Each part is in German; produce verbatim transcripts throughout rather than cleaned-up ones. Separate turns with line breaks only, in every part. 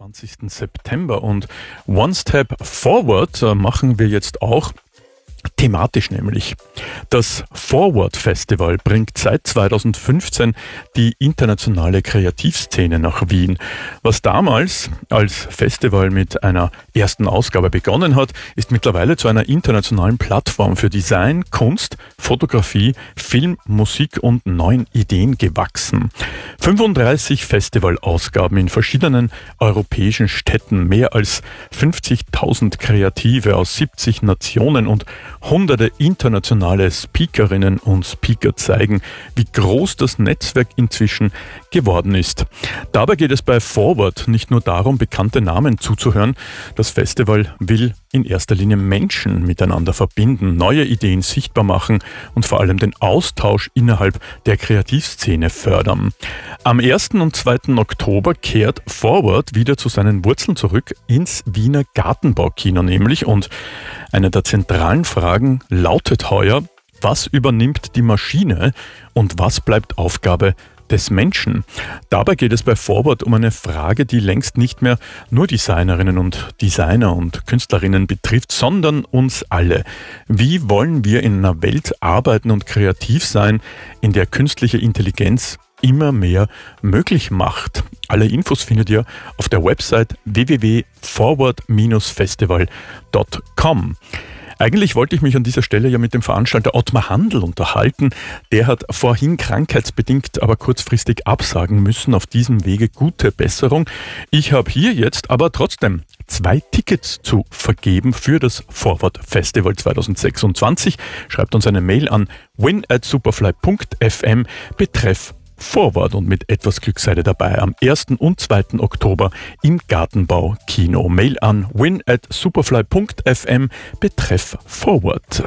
zwanzigsten September und One Step Forward äh, machen wir jetzt auch thematisch nämlich. Das Forward Festival bringt seit zweitausendfünfzehn die internationale Kreativszene nach Wien. Was damals als Festival mit einer ersten Ausgabe begonnen hat, ist mittlerweile zu einer internationalen Plattform für Design, Kunst, Fotografie, Film, Musik und neuen Ideen gewachsen. fünfunddreißig Festivalausgaben in verschiedenen europäischen Städten, mehr als fünfzigtausend Kreative aus siebzig Nationen und hunderte internationale Speakerinnen und Speaker zeigen, wie groß das Netzwerk inzwischen geworden ist. Dabei geht es bei Forward nicht nur darum, bekannte Namen zuzuhören. Das Festival will in erster Linie Menschen miteinander verbinden, neue Ideen sichtbar machen und vor allem den Austausch innerhalb der Kreativszene fördern. Am ersten und zweiten Oktober kehrt Forward wieder zu seinen Wurzeln zurück ins Wiener Gartenbaukino nämlich, und eine der zentralen Fragen lautet heuer: Was übernimmt die Maschine und was bleibt Aufgabe des Menschen? Dabei geht es bei Forward um eine Frage, die längst nicht mehr nur Designerinnen und Designer und Künstlerinnen betrifft, sondern uns alle. Wie wollen wir in einer Welt arbeiten und kreativ sein, in der künstliche Intelligenz immer mehr möglich macht? Alle Infos findet ihr auf der Website w w w punkt forward festival punkt com. Eigentlich wollte ich mich an dieser Stelle ja mit dem Veranstalter Ottmar Handl unterhalten. Der hat vorhin krankheitsbedingt aber kurzfristig absagen müssen. Auf diesem Wege gute Besserung. Ich habe hier jetzt aber trotzdem zwei Tickets zu vergeben für das Forward Festival zweitausendsechsundzwanzig. Schreibt uns eine Mail an win at superfly punkt f m betreff Forward, und mit etwas Glück seid ihr dabei am ersten und zweiten Oktober im Gartenbau-Kino. Mail an win at superfly punkt f m betreff Forward.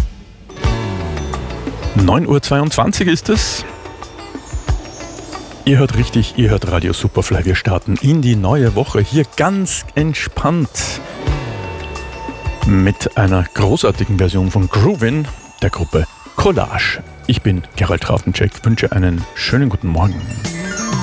neun Uhr zweiundzwanzig ist es. Ihr hört richtig, ihr hört Radio Superfly. Wir starten in die neue Woche hier ganz entspannt mit einer großartigen Version von Groovin der Gruppe Collage. Ich bin Gerald Trafencheck, wünsche einen schönen guten Morgen.